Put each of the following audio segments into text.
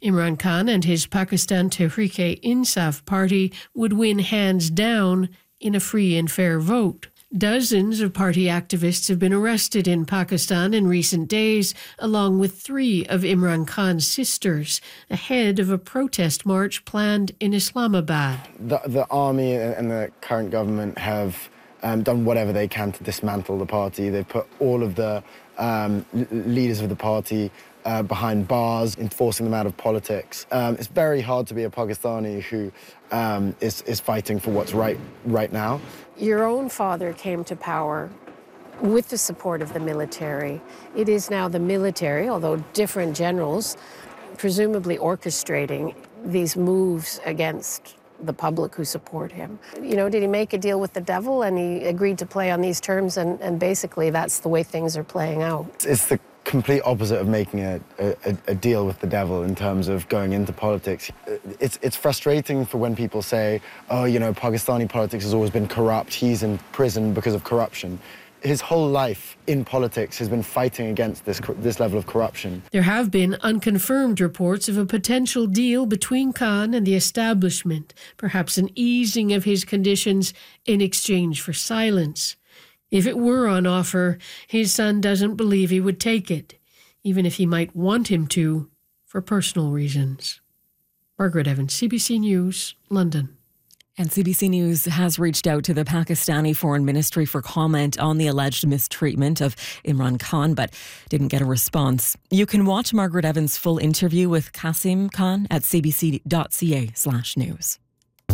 Imran Khan and his Pakistan Tehreek-e-Insaf party would win hands down in a free and fair vote. Dozens of party activists have been arrested in Pakistan in recent days, along with 3 of Imran Khan's sisters, ahead of a protest march planned in Islamabad. The army and the current government have done whatever they can to dismantle the party. They've put all of the leaders of the party behind bars, enforcing them out of politics. It's very hard to be a Pakistani who is fighting for what's right now. Your own father came to power with the support of the military. It is now the military, although different generals, presumably orchestrating these moves against the public who support him. You know, did he make a deal with the devil and he agreed to play on these terms and basically that's the way things are playing out? It's the complete opposite of making a deal with the devil in terms of going into politics. It's frustrating for when people say, oh, you know, Pakistani politics has always been corrupt, he's in prison because of corruption. His whole life in politics has been fighting against this level of corruption. There have been unconfirmed reports of a potential deal between Khan and the establishment, perhaps an easing of his conditions in exchange for silence. If it were on offer, his son doesn't believe he would take it, even if he might want him to, for personal reasons. Margaret Evans, CBC News, London. And CBC News has reached out to the Pakistani Foreign Ministry for comment on the alleged mistreatment of Imran Khan, but didn't get a response. You can watch Margaret Evans' full interview with Qasim Khan at cbc.ca/news.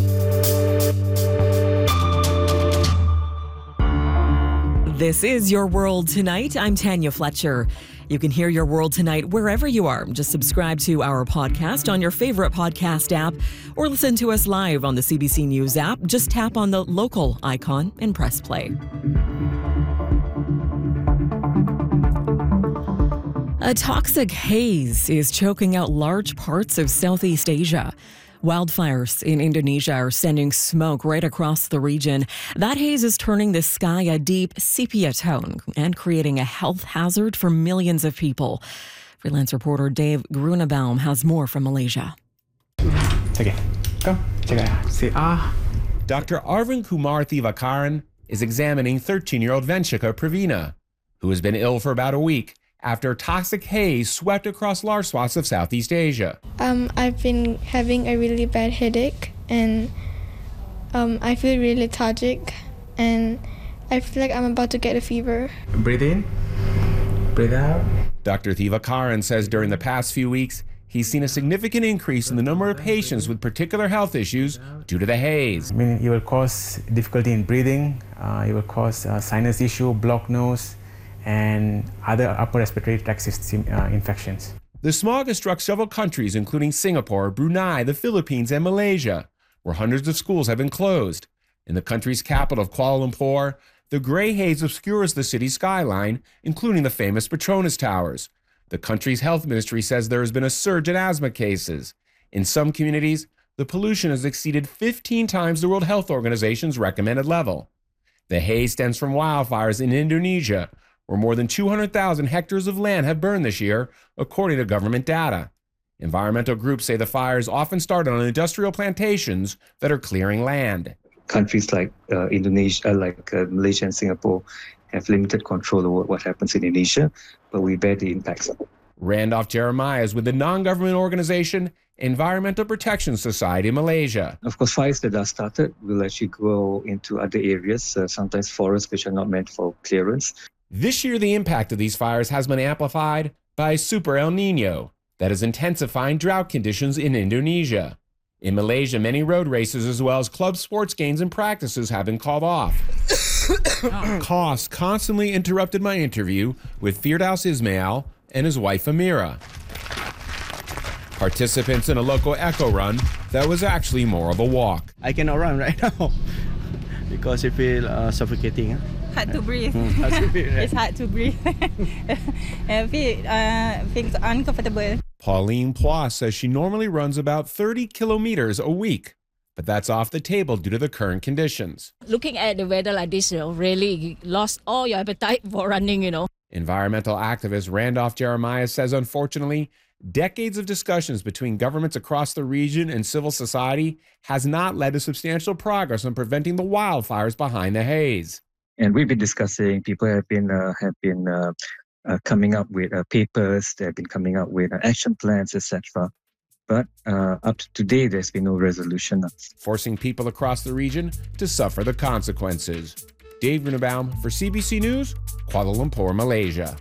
This is Your World Tonight. I'm Tanya Fletcher. You can hear Your World Tonight wherever you are. Just subscribe to our podcast on your favorite podcast app or listen to us live on the CBC News app. Just tap on the local icon and press play. A toxic haze is choking out large parts of Southeast Asia. Wildfires in Indonesia are sending smoke right across the region. That haze is turning the sky a deep sepia tone and creating a health hazard for millions of people. Freelance reporter Dave Grunebaum has more from Malaysia. Okay, come. Say Dr. Arvind Kumar Thivakaran is examining 13-year-old Vanshika Pravina, who has been ill for about a week after toxic haze swept across large swaths of Southeast Asia. I've been having a really bad headache and I feel really lethargic and I feel like I'm about to get a fever. Breathe in, breathe out. Dr. Thivakaran says during the past few weeks, he's seen a significant increase in the number of patients with particular health issues due to the haze. I mean, it will cause difficulty in breathing, it will cause sinus issue, blocked nose, and other upper respiratory tract system infections. The smog has struck several countries, including Singapore, Brunei, the Philippines, and Malaysia, where hundreds of schools have been closed. In the country's capital of Kuala Lumpur, the gray haze obscures the city's skyline, including the famous Petronas Towers. The country's health ministry says there has been a surge in asthma cases. In some communities, the pollution has exceeded 15 times the World Health Organization's recommended level. The haze stems from wildfires in Indonesia, where more than 200,000 hectares of land have burned this year, according to government data. Environmental groups say the fires often started on industrial plantations that are clearing land. Countries like Indonesia, Malaysia and Singapore have limited control over what happens in Indonesia, but we bear the impacts of it. Randolph Jeremiah is with the non-government organization Environmental Protection Society Malaysia. Of course, fires that are started will actually go into other areas, sometimes forests which are not meant for clearance. This year, the impact of these fires has been amplified by Super El Nino that is intensifying drought conditions in Indonesia. In Malaysia, many road races as well as club sports games and practices have been called off. Costs constantly interrupted my interview with Firdaus Ismail and his wife Amira, participants in a local echo run that was actually more of a walk. I cannot run right now because I feel suffocating. Hard to breathe. Hard to breathe, right? It's hard to breathe. I feel uncomfortable. Pauline Ploss says she normally runs about 30 kilometers a week, but that's off the table due to the current conditions. Looking at the weather like this, really lost all your appetite for running, Environmental activist Randolph Jeremiah says, unfortunately, decades of discussions between governments across the region and civil society has not led to substantial progress on preventing the wildfires behind the haze. And we've been discussing, people have been coming up with papers, they've been coming up with action plans, etc. But up to today, there's been no resolution. Forcing people across the region to suffer the consequences. Dave Grunenbaum for CBC News, Kuala Lumpur, Malaysia.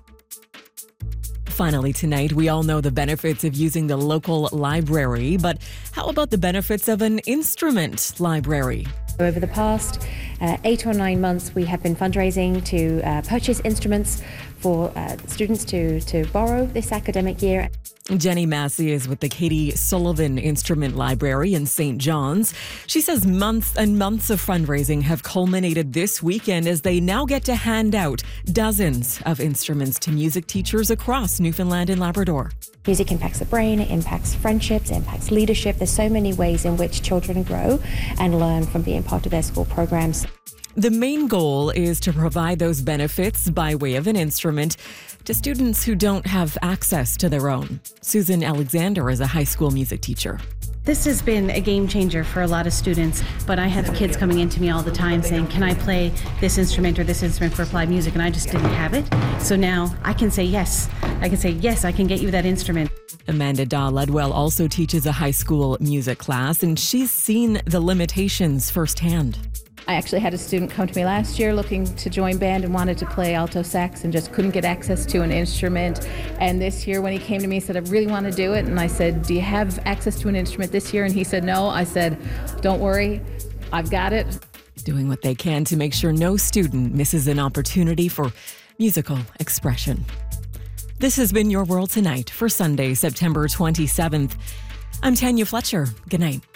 Finally tonight, we all know the benefits of using the local library, but how about the benefits of an instrument library? Over the past 8 or 9 months, we have been fundraising to purchase instruments for students to borrow this academic year. Jenny Massey is with the Katie Sullivan Instrument Library in St. John's. She says months and months of fundraising have culminated this weekend as they now get to hand out dozens of instruments to music teachers across Newfoundland and Labrador. Music impacts the brain, it impacts friendships, it impacts leadership. There's so many ways in which children grow and learn from being part of their school programs. The main goal is to provide those benefits by way of an instrument to students who don't have access to their own. Susan Alexander is a high school music teacher. This has been a game changer for a lot of students, but I have kids coming into me all the time saying, can I play this instrument or this instrument for applied music? And I just didn't have it. So now I can say yes. I can say, yes, I can get you that instrument. Amanda Daw-Ledwell also teaches a high school music class, and she's seen the limitations firsthand. I actually had a student come to me last year looking to join band and wanted to play alto sax and just couldn't get access to an instrument. And this year when he came to me, he said, I really want to do it. And I said, do you have access to an instrument this year? And he said, no. I said, don't worry, I've got it. Doing what they can to make sure no student misses an opportunity for musical expression. This has been Your World Tonight for Sunday, September 27th. I'm Tanya Fletcher. Good night.